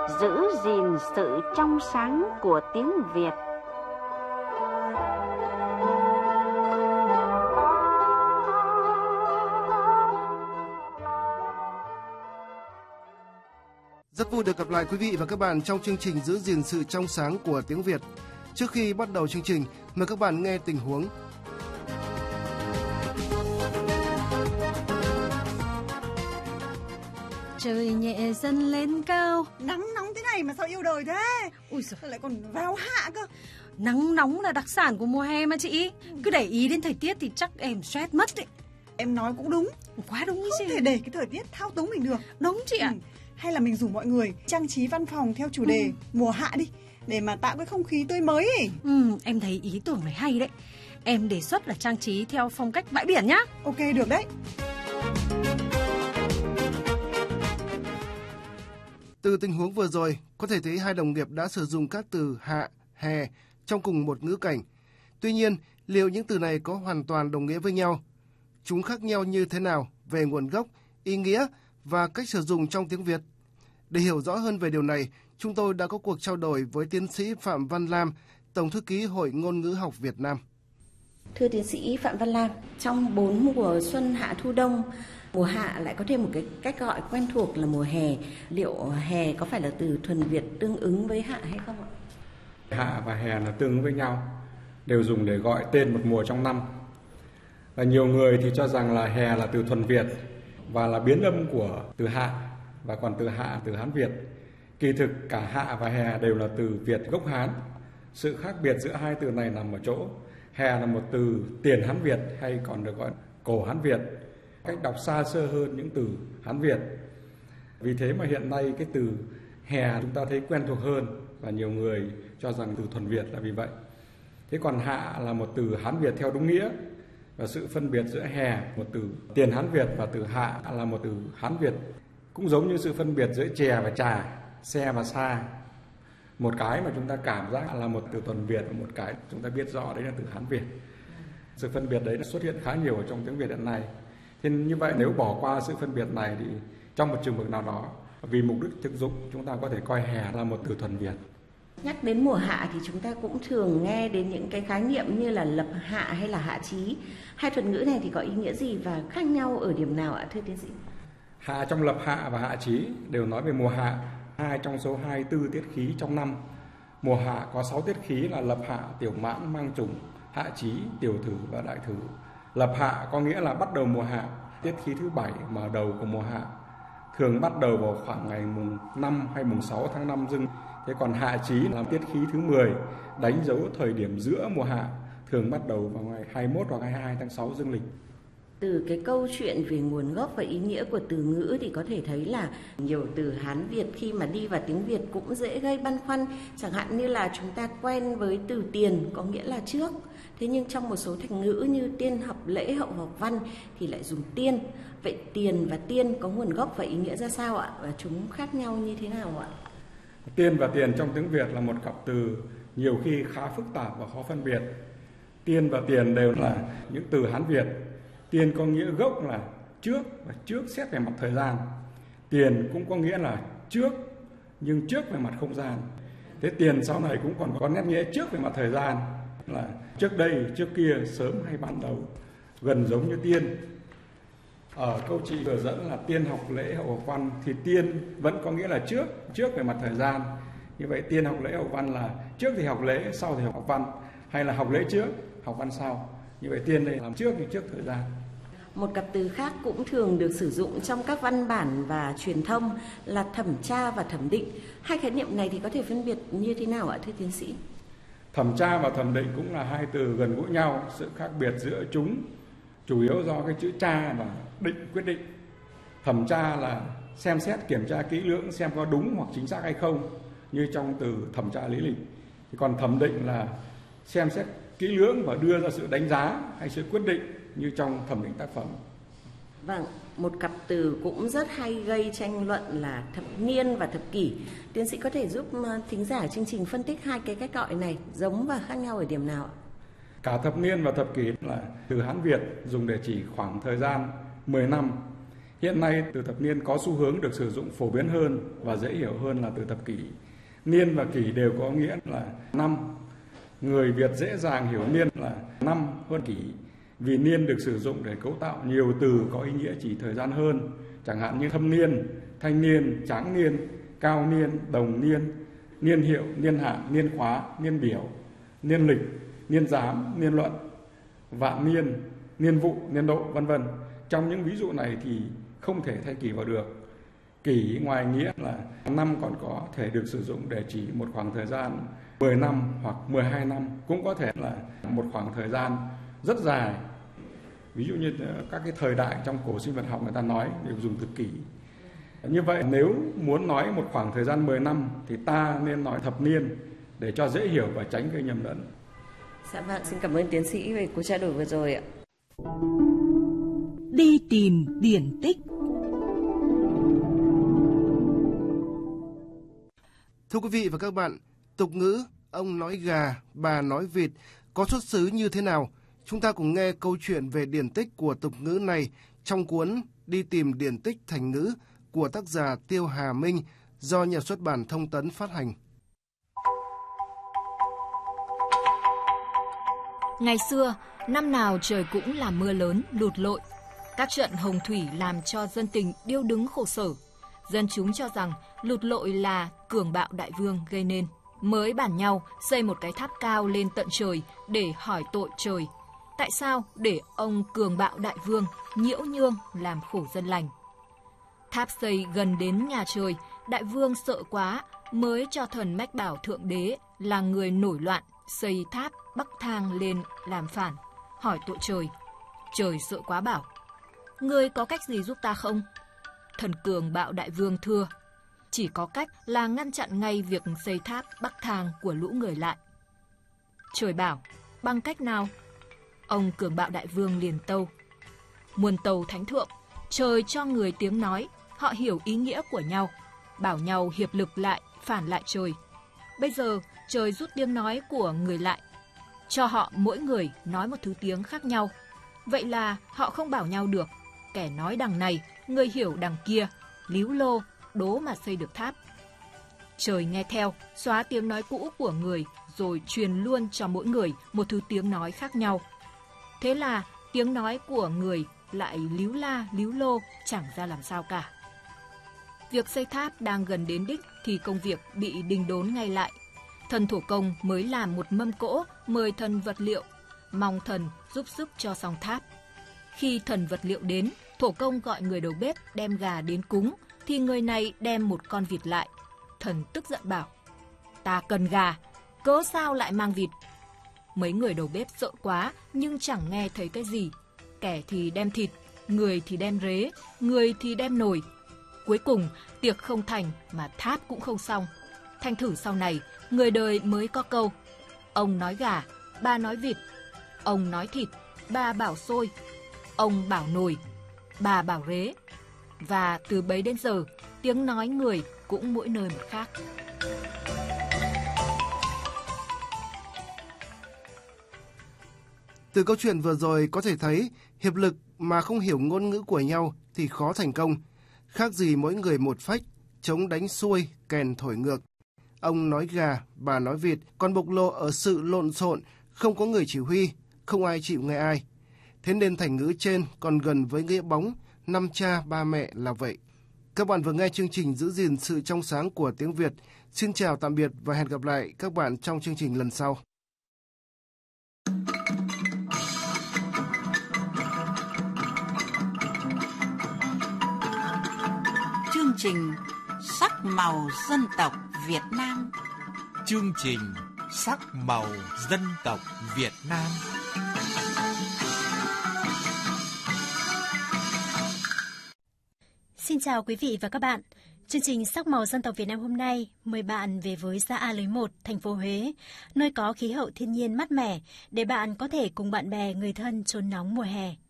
giữ gìn sự trong sáng của tiếng Việt. Rất vui được gặp lại quý vị và các bạn trong chương trình giữ gìn sự trong sáng của tiếng Việt. Trước khi bắt đầu chương trình, mời các bạn nghe tình huống. Trời nhẹ dần lên cao. Nắng nóng thế này mà sao yêu đời thế? Ui giời, lại còn vào hạ cơ. Nắng nóng là đặc sản của mùa hè mà chị. Cứ để ý đến thời tiết thì chắc em stress mất đấy. Em nói cũng đúng. Quá đúng. Không thể để cái thời tiết thao túng mình được. Đúng chị ạ. Hay là mình rủ mọi người trang trí văn phòng theo chủ đề mùa hạ đi, để mà tạo cái không khí tươi mới ấy. Em thấy ý tưởng này hay đấy. Em đề xuất là trang trí theo phong cách bãi biển nhá. Ok, được đấy. Từ tình huống vừa rồi, có thể thấy hai đồng nghiệp đã sử dụng các từ hạ, hè trong cùng một ngữ cảnh. Tuy nhiên, liệu những từ này có hoàn toàn đồng nghĩa với nhau? Chúng khác nhau như thế nào về nguồn gốc, ý nghĩa và cách sử dụng trong tiếng Việt? Để hiểu rõ hơn về điều này, chúng tôi đã có cuộc trao đổi với tiến sĩ Phạm Văn Lam, Tổng thư ký Hội Ngôn ngữ học Việt Nam. Thưa tiến sĩ Phạm Văn Lam, trong 4 mùa xuân hạ thu đông, mùa hạ lại có thêm một cái cách gọi quen thuộc là mùa hè. Liệu hè có phải là từ thuần Việt tương ứng với hạ hay không ạ? Hạ và hè là tương ứng với nhau, đều dùng để gọi tên một mùa trong năm. Và nhiều người thì cho rằng là hè là từ thuần Việt và là biến âm của từ hạ, và còn từ hạ từ Hán Việt. Kỳ thực cả hạ và hè đều là từ Việt gốc Hán. Sự khác biệt giữa hai từ này nằm ở chỗ hè là một từ tiền Hán Việt hay còn được gọi cổ Hán Việt, cách đọc xa xưa hơn những từ Hán Việt. Vì thế mà hiện nay cái từ hè chúng ta thấy quen thuộc hơn và nhiều người cho rằng từ thuần Việt là vì vậy. Thế còn hạ là một từ Hán Việt theo đúng nghĩa, và sự phân biệt giữa hè, một từ tiền Hán Việt, và từ hạ là một từ Hán Việt. Cũng giống như sự phân biệt giữa chè và trà, xe và xa. Một cái mà chúng ta cảm giác là một từ thuần Việt, và một cái chúng ta biết rõ đấy là từ Hán Việt. Sự phân biệt đấy nó xuất hiện khá nhiều ở trong tiếng Việt hiện nay. Thế như vậy nếu bỏ qua sự phân biệt này thì trong một trường hợp nào đó, vì mục đích thực dụng, chúng ta có thể coi hè là một từ thuần Việt. Nhắc đến mùa hạ thì chúng ta cũng thường nghe đến những cái khái niệm như là lập hạ hay là hạ chí. Hai thuật ngữ này thì có ý nghĩa gì và khác nhau ở điểm nào ạ thưa tiến sĩ? Hạ trong lập hạ và hạ chí đều nói về mùa hạ, 2 trong số 24 tiết khí trong năm. Mùa hạ có 6 tiết khí là lập hạ, tiểu mãn, mang trùng, hạ chí, tiểu thử và đại thử. Lập hạ có nghĩa là bắt đầu mùa hạ, tiết khí thứ 7 mở đầu của mùa hạ, thường bắt đầu vào khoảng ngày mùng 5 hay mùng 6 tháng 5 dương. Thế còn hạ chí là tiết khí thứ 10, đánh dấu thời điểm giữa mùa hạ, thường bắt đầu vào ngày 21 hoặc 22 tháng 6 dương lịch. Từ cái câu chuyện về nguồn gốc và ý nghĩa của từ ngữ thì có thể thấy là nhiều từ Hán Việt khi mà đi vào tiếng Việt cũng dễ gây băn khoăn. Chẳng hạn như là chúng ta quen với từ tiền có nghĩa là trước. Thế nhưng trong một số thành ngữ như tiên học lễ, hậu học văn thì lại dùng tiên. Vậy tiền và tiên có nguồn gốc và ý nghĩa ra sao ạ? Và chúng khác nhau như thế nào ạ? Tiên và tiền trong tiếng Việt là một cặp từ nhiều khi khá phức tạp và khó phân biệt. Tiên và tiền đều là những từ Hán Việt. Tiên có nghĩa gốc là trước, và trước xét về mặt thời gian. Tiền cũng có nghĩa là trước, nhưng trước về mặt không gian. Thế tiền sau này cũng còn có nét nghĩa trước về mặt thời gian, là trước đây, trước kia, sớm hay ban đầu, gần giống như tiên. Ở câu chị vừa dẫn là tiên học lễ, hậu học văn, thì tiên vẫn có nghĩa là trước về mặt thời gian. Như vậy tiên học lễ, hậu văn là trước thì học lễ, sau thì học văn, hay là học lễ trước, học văn sau. Như vậy tiên đây làm trước thì trước thời gian. Một cặp từ khác cũng thường được sử dụng trong các văn bản và truyền thông là thẩm tra và thẩm định. Hai khái niệm này thì có thể phân biệt như thế nào ạ thưa tiến sĩ? Thẩm tra và thẩm định cũng là hai từ gần gũi nhau. Sự khác biệt giữa chúng chủ yếu do cái chữ tra và định quyết định. Thẩm tra là xem xét, kiểm tra kỹ lưỡng xem có đúng hoặc chính xác hay không, như trong từ thẩm tra lý lịch. Còn thẩm định là xem xét kỹ lưỡng và đưa ra sự đánh giá hay sự quyết định, như trong thẩm định tác phẩm. Vâng, một cặp từ cũng rất hay gây tranh luận là thập niên và thập kỷ. Tiến sĩ có thể giúp thính giả chương trình phân tích hai cái cách gọi này giống và khác nhau ở điểm nào ạ? Cả thập niên và thập kỷ là từ Hán Việt dùng để chỉ khoảng thời gian 10 năm. Hiện nay từ thập niên có xu hướng được sử dụng phổ biến hơn và dễ hiểu hơn là từ thập kỷ. Niên và kỷ đều có nghĩa là năm. Người Việt dễ dàng hiểu niên là năm hơn kỷ, vì niên được sử dụng để cấu tạo nhiều từ có ý nghĩa chỉ thời gian hơn, chẳng hạn như thâm niên, thanh niên, tráng niên, cao niên, đồng niên, niên hiệu, niên hạn, niên khóa, niên biểu, niên lịch, niên giám, niên luận, vạn niên, niên vụ, niên độ, vân vân. Trong những ví dụ này thì không thể thay kỷ vào được. Kỷ ngoài nghĩa là năm còn có thể được sử dụng để chỉ một khoảng thời gian 10 năm hoặc 12 năm, cũng có thể là một khoảng thời gian rất dài. Ví dụ như các cái thời đại trong cổ sinh vật học người ta nói đều dùng từ kỷ. Như vậy nếu muốn nói một khoảng thời gian 10 năm thì ta nên nói thập niên để cho dễ hiểu và tránh gây nhầm lẫn. Dạ vâng, xin cảm ơn tiến sĩ về cuộc trao đổi vừa rồi ạ. Đi tìm điển tích. Thưa quý vị và các bạn, tục ngữ ông nói gà, bà nói vịt có xuất xứ như thế nào? Chúng ta cùng nghe câu chuyện về điển tích của tục ngữ này trong cuốn Đi tìm điển tích thành ngữ của tác giả Tiêu Hà Minh do Nhà xuất bản Thông tấn phát hành. Ngày xưa, năm nào trời cũng là mưa lớn, lụt lội. Các trận hồng thủy làm cho dân tình điêu đứng khổ sở. Dân chúng cho rằng lụt lội là Cường Bạo Đại Vương gây nên, mới bàn nhau xây một cái tháp cao lên tận trời để hỏi tội trời. Tại sao để ông Cường Bạo Đại Vương nhiễu nhương làm khổ dân lành? Tháp xây gần đến nhà trời, Đại Vương sợ quá mới cho thần Mách Bảo Thượng Đế là người nổi loạn xây tháp bắc thang lên làm phản, hỏi tội trời. Trời sợ quá bảo: ngươi có cách gì giúp ta không? Thần Cường Bạo Đại Vương thưa: chỉ có cách là ngăn chặn ngay việc xây tháp bắc thang của lũ người lại. Trời bảo: bằng cách nào? Ông Cường Bạo Đại Vương liền tâu: muôn tâu thánh thượng, trời cho người tiếng nói, họ hiểu ý nghĩa của nhau, bảo nhau hiệp lực lại, phản lại trời. Bây giờ trời rút tiếng nói của người lại, cho họ mỗi người nói một thứ tiếng khác nhau. Vậy là họ không bảo nhau được, kẻ nói đằng này, người hiểu đằng kia, líu lô, đố mà xây được tháp. Trời nghe theo, xóa tiếng nói cũ của người, rồi truyền luôn cho mỗi người một thứ tiếng nói khác nhau. Thế là tiếng nói của người lại líu la, líu lô, chẳng ra làm sao cả. Việc xây tháp đang gần đến đích thì công việc bị đình đốn ngay lại. Thần thổ công mới làm một mâm cỗ mời thần vật liệu, mong thần giúp sức cho xong tháp. Khi thần vật liệu đến, thổ công gọi người đầu bếp đem gà đến cúng, thì người này đem một con vịt lại. Thần tức giận bảo: ta cần gà, cớ sao lại mang vịt? Mấy người đầu bếp sợ quá nhưng chẳng nghe thấy cái gì. Kẻ thì đem thịt, người thì đem rế, người thì đem nồi. Cuối cùng tiệc không thành mà tháp cũng không xong. Thành thử sau này người đời mới có câu: ông nói gà, bà nói vịt. Ông nói thịt, bà bảo xôi. Ông bảo nồi, bà bảo rế. Và từ bấy đến giờ, tiếng nói người cũng mỗi nơi một khác. Từ câu chuyện vừa rồi có thể thấy, hiệp lực mà không hiểu ngôn ngữ của nhau thì khó thành công. Khác gì mỗi người một phách, trống đánh xuôi, kèn thổi ngược. Ông nói gà, bà nói vịt, còn bộc lộ ở sự lộn xộn, không có người chỉ huy, không ai chịu nghe ai. Thế nên thành ngữ trên còn gần với nghĩa bóng, năm cha ba mẹ là vậy. Các bạn vừa nghe chương trình Giữ gìn sự trong sáng của tiếng Việt. Xin chào tạm biệt và hẹn gặp lại các bạn trong chương trình lần sau. Chương trình Sắc màu dân tộc Việt Nam. Chương trình Sắc màu dân tộc Việt Nam. Xin chào quý vị và các bạn. Chương trình Sắc màu dân tộc Việt Nam hôm nay mời bạn về với xã A Lưới 1, thành phố Huế, nơi có khí hậu thiên nhiên mát mẻ để bạn có thể cùng bạn bè, người thân trốn nóng mùa hè.